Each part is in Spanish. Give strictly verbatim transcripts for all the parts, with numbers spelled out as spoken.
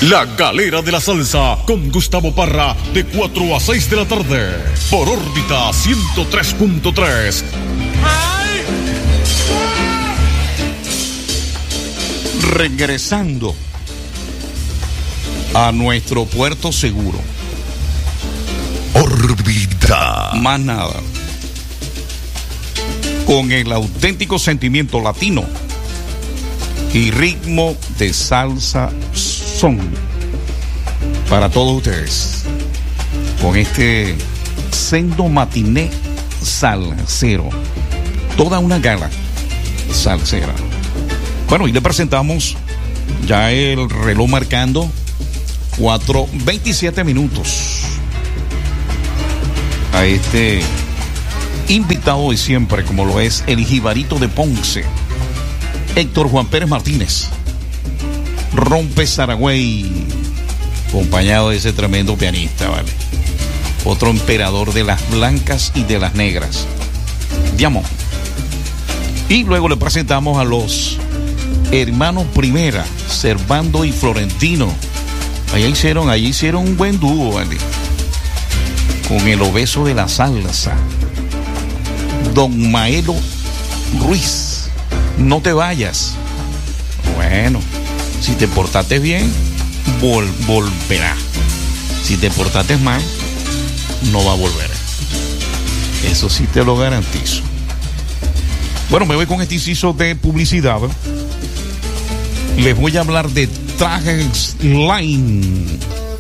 La Galera de la Salsa con Gustavo Parra de cuatro a seis de la tarde por órbita ciento tres punto tres. Regresando a nuestro puerto seguro. Órbita. Más nada. Con el auténtico sentimiento latino y ritmo de salsa son para todos ustedes. Con este sendo matiné salsero. Toda una gala salsera. Bueno, y le presentamos ya el reloj marcando cuatro veintisiete minutos a este invitado de siempre, como lo es el jibarito de Ponce, Héctor Juan Pérez Martínez, Rompe Saragüey, acompañado de ese tremendo pianista, ¿vale? Otro emperador de las blancas y de las negras, Diamond. Y luego le presentamos a los hermanos Primera, Servando y Florentino. Allá hicieron, allí hicieron un buen dúo, ¿vale? Con el obeso de la salsa, Don Maelo Ruiz. No te vayas. Bueno, si te portaste bien, vol- volverá. Si te portaste mal, no va a volver. Eso sí te lo garantizo. Bueno, me voy con este inciso de publicidad. Les voy a hablar de Trajes Line.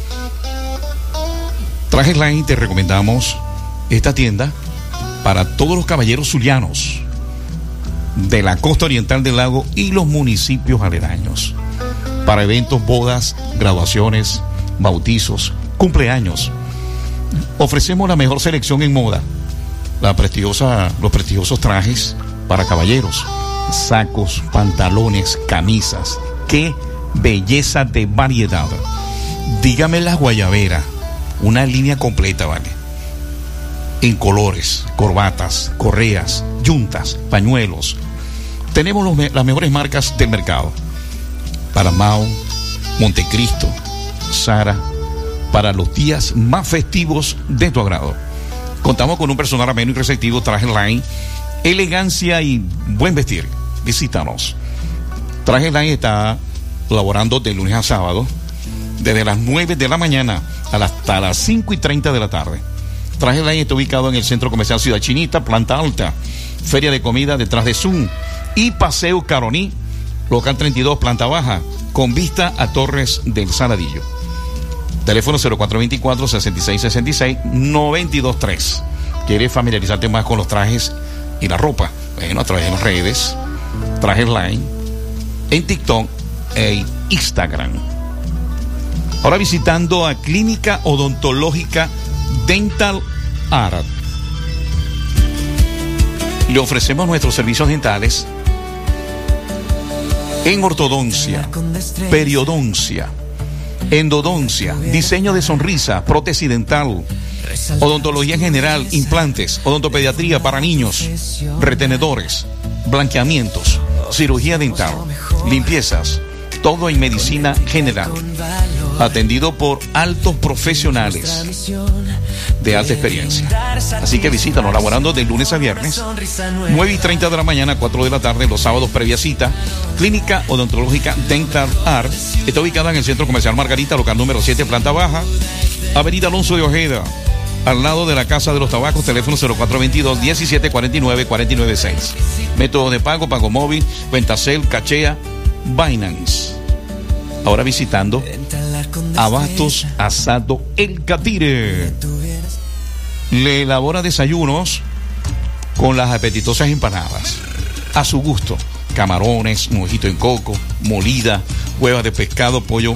Trajes Line, te recomendamos esta tienda para todos los caballeros zulianos de la costa oriental del lago y los municipios aledaños. Para eventos, bodas, graduaciones, bautizos, cumpleaños. Ofrecemos la mejor selección en moda. La prestigiosa, los prestigiosos trajes para caballeros. Sacos, pantalones, camisas. ¡Qué belleza de variedad! Dígame la guayabera. Una línea completa, ¿vale? En colores, corbatas, correas, yuntas, pañuelos. Tenemos los me- las mejores marcas del mercado. Paramount, Montecristo, Zara, para los días más festivos de tu agrado. Contamos con un personal ameno y receptivo. Traje Line, elegancia y buen vestir. Visítanos. Traje Line está laborando de lunes a sábado, desde las nueve de la mañana hasta las cinco y treinta de la tarde. Traje Line está ubicado en el Centro Comercial Ciudad Chinita, planta alta, Feria de Comida detrás de Zoom y Paseo Caroní, local treinta y dos, planta baja, con vista a Torres del Saladillo. Teléfono cero cuatro veinticuatro, sesenta y seis sesenta y seis, noventa y dos tres. ¿Quieres familiarizarte más con los trajes y la ropa? Bueno, a través de las redes, Trajes Line, en TikTok e Instagram. Ahora visitando a Clínica Odontológica Dental Art. Le ofrecemos nuestros servicios dentales en ortodoncia, periodoncia, endodoncia, diseño de sonrisa, prótesis dental, odontología en general, implantes, odontopediatría para niños, retenedores, blanqueamientos, cirugía dental, limpiezas, todo en medicina general. Atendido por altos profesionales de alta experiencia. Así que visítanos, laborando de lunes a viernes, nueve y treinta de la mañana, cuatro de la tarde, los sábados previa cita. Clínica Odontológica Dental Art está ubicada en el Centro Comercial Margarita, local número siete, planta baja, Avenida Alonso de Ojeda, al lado de la Casa de los Tabacos. Teléfono cero cuatro veintidós, diecisiete cuarenta y nueve, cuarenta y nueve seis. Método de pago, pago móvil, Ventacel, Cachea, Binance. Ahora visitando Abastos Asado El Catire. Le elabora desayunos con las apetitosas empanadas a su gusto. Camarones, mojito en coco, molida, huevas de pescado, pollo,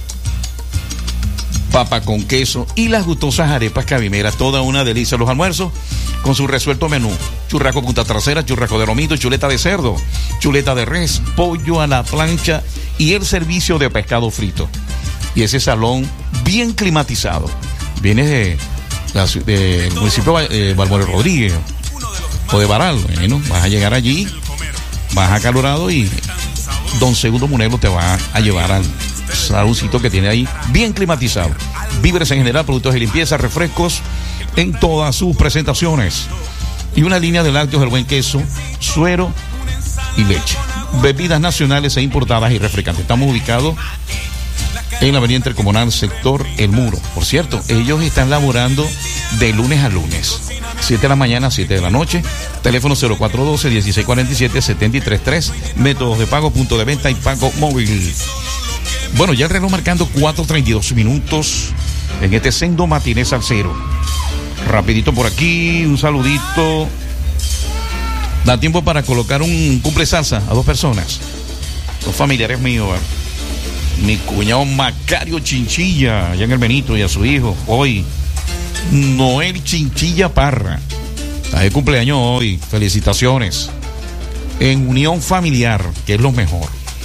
papa con queso y las gustosas arepas cabimeras. Toda una delicia. Los almuerzos con su resuelto menú: churrasco punta trasera, churrasco de lomito, chuleta de cerdo, chuleta de res, pollo a la plancha y el servicio de pescado frito. Y ese salón bien climatizado. Vienes de la, de, del municipio de Balmores Rodríguez o de Baral. Bueno, vas a llegar allí, vas acalorado y don Segundo Munelo te va a llevar al, saloncito que tiene ahí, bien climatizado. Víveres en general, productos de limpieza, refrescos en todas sus presentaciones. Y una línea de lácteos, el buen queso, suero y leche. Bebidas nacionales e importadas y refrescantes. Estamos ubicados en la avenida Intercomunal, sector El Muro. Por cierto, ellos están laborando de lunes a lunes. siete de la mañana a siete de la noche. Teléfono cero cuatro uno dos, uno seis cuatro siete, siete tres tres tres. Métodos de pago, punto de venta y pago móvil. Bueno, ya el reloj marcando cuatro treinta y dos minutos en este sendo matiné salsero. Rapidito por aquí, un saludito. Da tiempo para colocar un cumple salsa a dos personas. Dos familiares míos, ¿verdad? Mi cuñado Macario Chinchilla, allá en el Benito, y a su hijo, hoy, Noel Chinchilla Parra. Está de cumpleaños hoy, felicitaciones. En unión familiar, que es lo mejor.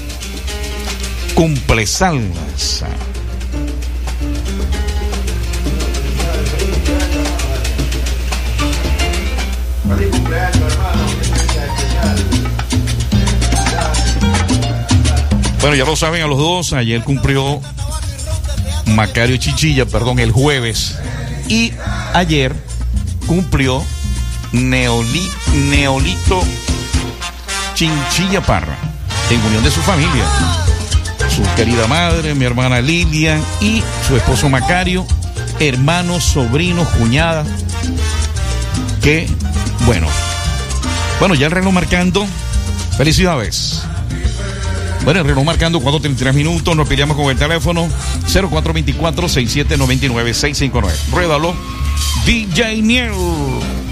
Cumple salsa. Feliz cumpleaños, hermano. Bueno, ya lo saben a los dos. Ayer cumplió Macario Chinchilla, perdón, el jueves. Y ayer cumplió Neoli, Neolito Chinchilla Parra, en unión de su familia. Su querida madre, mi hermana Lilia y su esposo Macario, hermanos, sobrinos, cuñada. Que, bueno, bueno, ya el reloj marcando. Felicidades. Bueno, el reloj marcando cuatro treinta y tres minutos. Nos peleamos con el teléfono cero cuatro dos cuatro, seis siete nueve nueve, seis cinco nueve. Ruédalo, D J Niel.